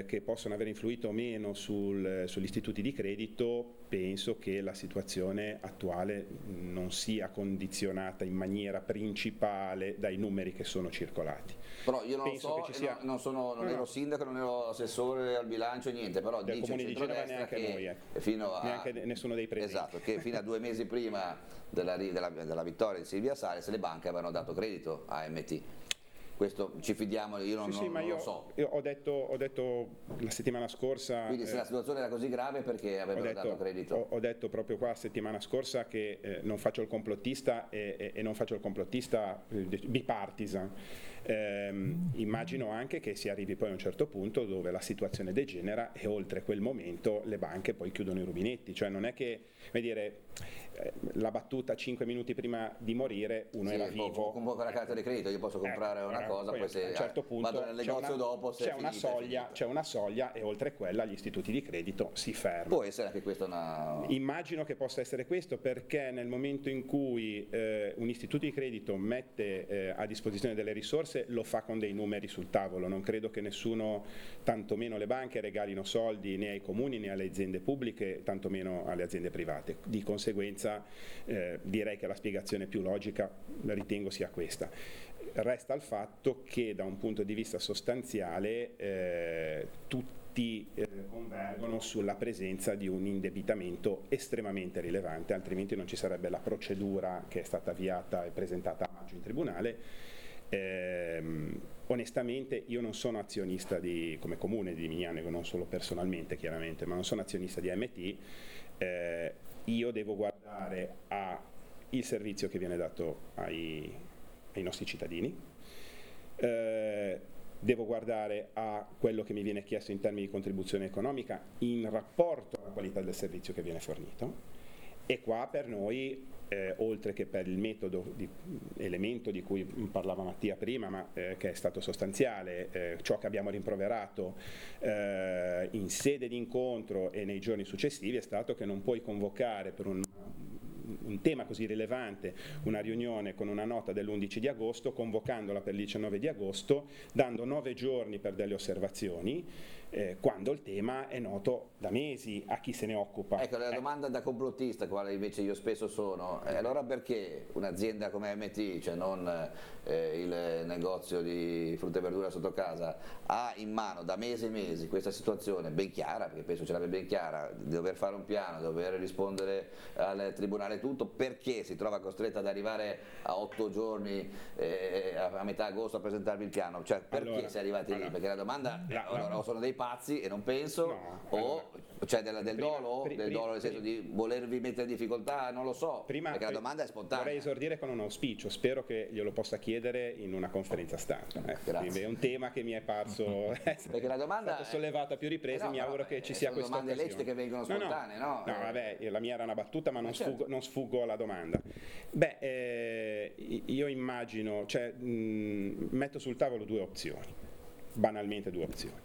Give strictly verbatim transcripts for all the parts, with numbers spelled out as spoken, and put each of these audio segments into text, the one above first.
che possono aver influito o meno sul, sugli istituti di credito, penso che la situazione attuale non sia condizionata in maniera principale dai numeri che sono circolati. Però io non penso lo so, che ci sia... non, non, sono, non no, ero no. sindaco, non ero assessore al bilancio, niente, però del dice Comune il di Genova centrodestra neanche che noi, ecco. fino a... neanche nessuno dei presenti. Esatto, che fino a due mesi prima della, della, della vittoria di Silvia Sales le banche avevano dato credito a M T. Questo ci fidiamo, io non, sì, sì, non, ma non io, lo so. Io ho detto, ho detto la settimana scorsa... Quindi se eh, la situazione era così grave perché avevano detto, dato credito? Ho, ho detto proprio qua la settimana scorsa che eh, non faccio il complottista e, e, e non faccio il complottista eh, bipartisan. Eh, immagino anche che si arrivi poi a un certo punto dove la situazione degenera e oltre quel momento le banche poi chiudono i rubinetti, cioè non è che, come dire, eh, la battuta cinque minuti prima di morire uno sì, era vivo. Con poca carta di credito io posso comprare ecco, una allora, cosa, poi, poi se a un certo punto vado nel negozio una, dopo se c'è, è una finita, soglia, è c'è una soglia e oltre quella gli istituti di credito si fermano. Può essere anche questa una... Immagino che possa essere questo perché nel momento in cui eh, un istituto di credito mette eh, a disposizione delle risorse lo fa con dei numeri sul tavolo, non credo che nessuno, tantomeno le banche, regalino soldi né ai comuni né alle aziende pubbliche, tantomeno alle aziende private. Di conseguenza eh, direi che la spiegazione più logica ritengo sia questa. Resta il fatto che da un punto di vista sostanziale eh, tutti eh, convergono sulla presenza di un indebitamento estremamente rilevante, altrimenti non ci sarebbe la procedura che è stata avviata e presentata a maggio in tribunale. Eh, onestamente io non sono azionista di, come comune di Mignano, non solo personalmente chiaramente, ma non sono azionista di A M T, eh, io devo guardare al servizio che viene dato ai, ai nostri cittadini, eh, devo guardare a quello che mi viene chiesto in termini di contribuzione economica in rapporto alla qualità del servizio che viene fornito. E qua per noi, eh, oltre che per il metodo, di, elemento di cui parlava Mattia prima, ma eh, che è stato sostanziale, eh, ciò che abbiamo rimproverato eh, in sede di incontro e nei giorni successivi è stato che non puoi convocare per un un tema così rilevante, una riunione con una nota dell'undici di agosto, convocandola per il diciannove di agosto, dando nove giorni per delle osservazioni, eh, quando il tema è noto da mesi a chi se ne occupa. Ecco, la domanda da complottista, quale invece io spesso sono, eh, allora perché un'azienda come M T, cioè non eh, il negozio di frutta e verdura sotto casa, ha in mano da mesi e mesi questa situazione ben chiara, perché penso ce l'abbia ben chiara, di dover fare un piano, di dover rispondere al tribunale tutto, perché si trova costretta ad arrivare a otto giorni eh, a metà agosto a presentarvi il piano, cioè perché allora, si è arrivati allora, lì? Perché la domanda la, o, la, o sono dei pazzi e non penso, no, o allora, cioè del, del prima, dolo, pri, del pri, dolo nel senso pri, di volervi mettere in difficoltà, non lo so, prima, perché la domanda è spontanea. Vorrei esordire con un auspicio, spero che glielo possa chiedere in una conferenza stampa. Eh, quindi è un tema che mi è parso perché la domanda è stato sollevato a più riprese, eh no, mi auguro no, che ci eh, sia sono questa domande occasione. lecite che vengono spontanee, no? No, no, no vabbè, la mia era una battuta, ma non, certo. sfuggo, non sfuggo alla domanda. Beh, eh, io immagino, cioè, mh, metto sul tavolo due opzioni, banalmente due opzioni.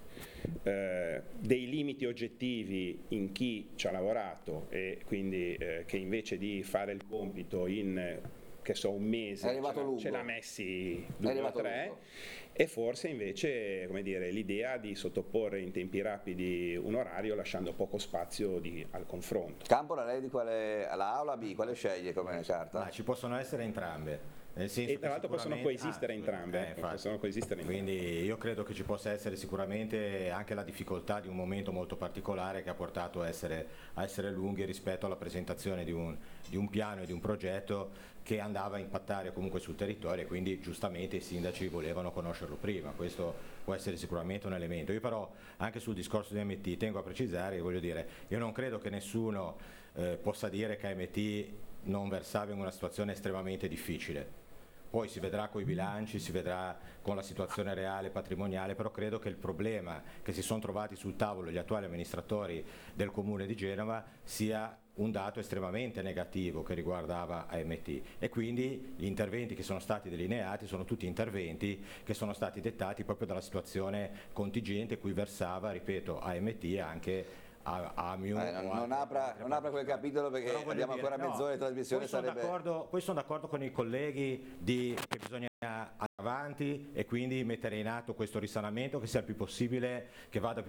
Eh, dei limiti oggettivi in chi ci ha lavorato e quindi eh, che invece di fare il compito in che so un mese ce l'ha messi due o tre lungo. E forse invece come dire, l'idea di sottoporre in tempi rapidi un orario lasciando poco spazio di, al confronto. Campora, lei di quale, la A o la B, quale sceglie come carta? Ma ci possono essere entrambe. Nel senso e tra l'altro possono coesistere ah, entrambe, eh, possono coesistere entrambe. Quindi io credo che ci possa essere sicuramente anche la difficoltà di un momento molto particolare che ha portato a essere, a essere lunghi rispetto alla presentazione di un, di un piano e di un progetto che andava a impattare comunque sul territorio e quindi giustamente i sindaci volevano conoscerlo prima, questo può essere sicuramente un elemento. Io però anche sul discorso di M T tengo a precisare, voglio dire, io non credo che nessuno eh, possa dire che M T non versava in una situazione estremamente difficile. Poi si vedrà con i bilanci, si vedrà con la situazione reale patrimoniale, però credo che il problema che si sono trovati sul tavolo gli attuali amministratori del Comune di Genova sia un dato estremamente negativo che riguardava A M T e quindi gli interventi che sono stati delineati sono tutti interventi che sono stati dettati proprio dalla situazione contingente cui versava, ripeto, A M T anche a Amium. Eh, non, non, apra, non apra quel capitolo perché abbiamo dire, ancora mezz'ora no, di trasmissione. Poi sono sarebbe... d'accordo, poi sono d'accordo con i colleghi di, che bisogna andare avanti e quindi mettere in atto questo risanamento che sia il più possibile, che vada più